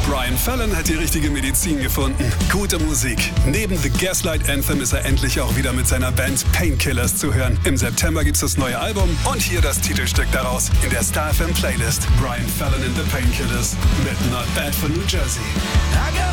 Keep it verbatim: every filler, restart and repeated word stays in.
Brian Fallon hat die richtige Medizin gefunden. Gute Musik. Neben The Gaslight Anthem ist er endlich auch wieder mit seiner Band Painkillers zu hören. Im September gibt's das neue Album und hier das Titelstück daraus in der Star F M Playlist. Brian Fallon and the Painkillers mit Not Bad for New Jersey. I got